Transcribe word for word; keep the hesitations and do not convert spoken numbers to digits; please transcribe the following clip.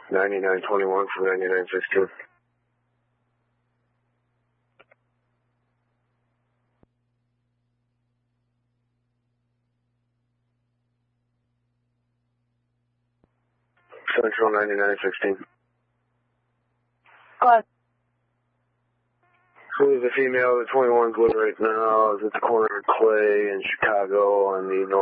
ninety-nine twenty-one from ninety-nine sixteen. Central ninety-nine sixteen. Go ahead. So there's a female, the twenty-one's living right now, is at the corner of Clay in Chicago on the north.